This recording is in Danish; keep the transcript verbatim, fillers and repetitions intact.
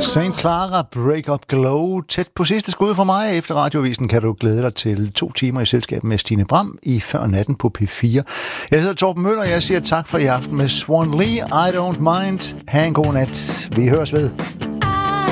Saint Clara, Break Up Glow. Tæt på sidste skud for mig. Efter Radioavisen kan du glæde dig til to timer i selskab med Stine Bram i Før Natten på P fire. Jeg hedder Torben Møller, og jeg siger tak for i aften med Swan Lee. I don't mind. Ha' en god nat. Vi høres ved.